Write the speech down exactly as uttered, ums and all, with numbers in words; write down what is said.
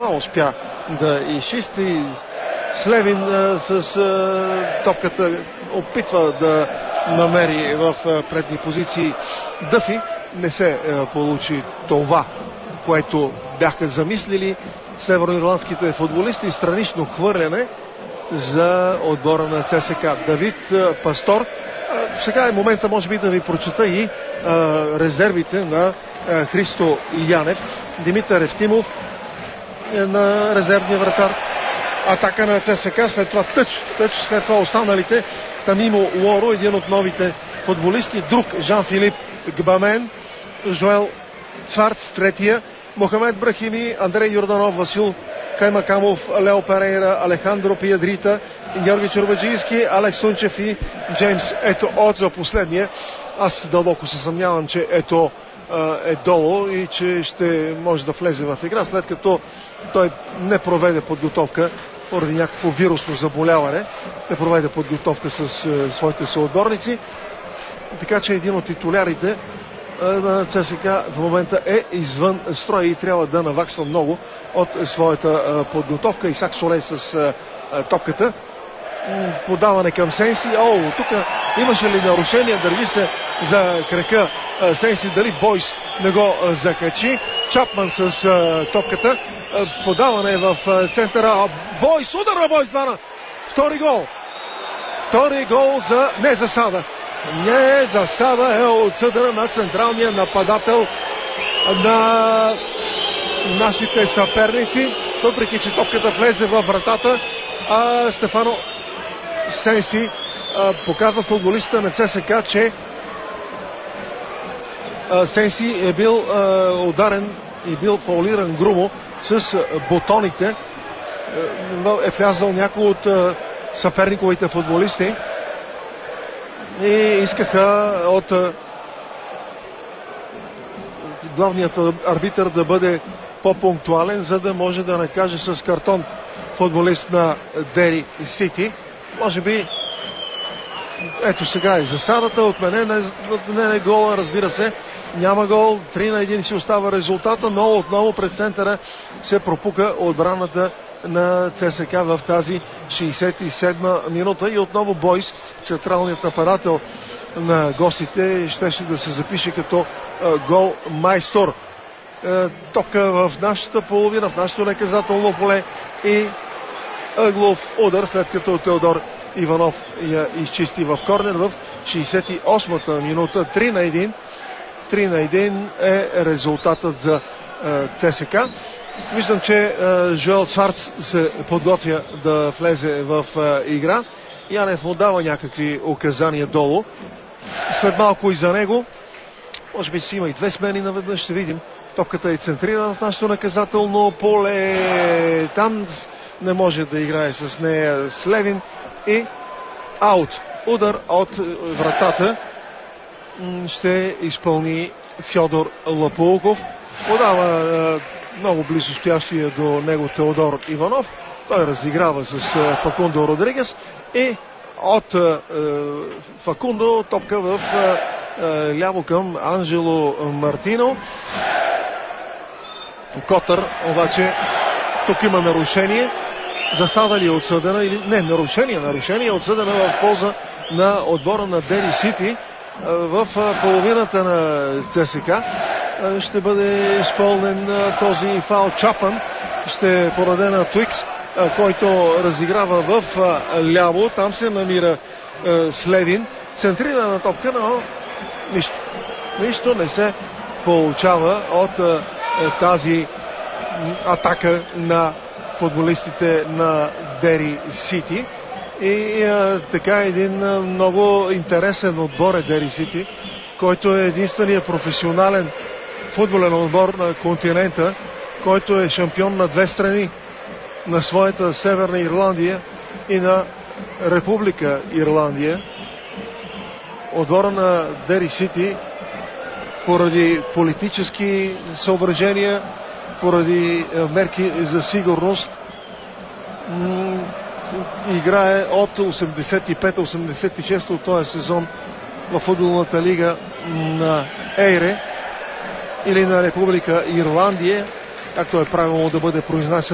страна успя да изчисти. Слевин а, с а, топката опитва да намери в а, предни позиции Дъфи. Не се а, получи това, което бяха замислили северноирландските футболисти. Странично хвърляне за отбора на ЦСКА. Давид а, Пастор. А, сега е момента, може би, да ви прочета и а, резервите на а, Христо Янев. Димитър Евтимов е на резервния вратар. Атака на ЦСКА, след това тъч, тъч, след това останалите. Тамимо Лоро, един от новите футболисти. Друг Жан-Филип Гбамен, Жоел Цварц, третия. Мохамед Брахими, Андрей Йорданов, Васил Каймакамов, Лео Перейра, Алехандро Пиядрита, Георги Чербаджийски, Алекс Сунчев и Джеймс Ето Отзо, последния. Аз дълбоко се съмнявам, че Ето е долу и че ще може да влезе в игра, след като той не проведе подготовка поради някакво вирусно заболяване, не проведе подготовка с е, своите съотборници. Така че един от титулярите е, на ЦСКА в момента е извън строя и трябва да наваксва много от своята е, подготовка. Исак Солей с е, е, топката. Подаване към Сенси. О, тук имаше ли нарушение? Държи се за крака е, Сенси. Дали Бойс не го е, закачи? Чапман с е, топката. Е, подаване в е, центъра. Бойс, удар на Бойс, Вана. Втори гол. Втори гол за... Не, засада. Не, засада е отсъдена на централния нападател на нашите съперници. Въпреки че топката влезе във вратата, а Стефано Сенси а, показва футболиста на ЦСКА, че а, Сенси е бил а, ударен и бил фаулиран грубо с а, бутоните. А, е влязал някой от а, съперниковите футболисти и искаха от а, главният арбитър да бъде по-пунктуален, за да може да накаже с картон футболист на Дери Сити. Може би ето сега е засадата, отменен е гола, разбира се, няма гол, три на един си остава резултата, но отново пред центъра се пропука отбраната на ЦСКА в тази шейсет и седма минута и отново Бойс, централният нападател на гостите, щеше да се запише като гол майстор. Топка в нашата половина, в нашето наказателно поле и ъглов удар, след като Теодор Иванов я изчисти в корнер в шейсет и осмата минута. три на един. три на един е резултатът за е, ЦСКА. Виждам, че е, Жоел Цварц се подготвя да влезе в е, игра. Янев му дава някакви указания долу. След малко и за него. Може би си има и две смени наведнъж, ще видим. Топката е центрирана в нашето наказателно поле. Там не може да играе с нея Слевин и аут. Удар от вратата ще изпълни Фьодор Лапулков. Подава е, много близо стоящия до него Теодор Иванов. Той разиграва с е, Факундо Родригес и от е, Факундо топка в е, е, ляво към Анжело Мартино. Котър обаче тук има нарушение. Засада ли е отсъдена или не? Нарушение. Нарушение е отсъдена в полза на отбора на Дери Сити. В половината на ЦСКА ще бъде изпълнен този фаул. Чапан ще подаде на Туикс, който разиграва в ляво. Там се намира Слевин. Центрирана топка, но нищо. Нищо не се получава от тази атака на футболистите на Дери Сити. И а, така един а, много интересен отбор е Дери Сити, който е единственият професионален футболен отбор на континента, който е шампион на две страни, на своята Северна Ирландия и на Република Ирландия. Отбора на Дери Сити поради политически съображения, поради мерки за сигурност, играе от осемдесет и пета осемдесет и шеста от този сезон в футболната лига на Ейре или на Република Ирландия, както е правилно да бъде произнасяно.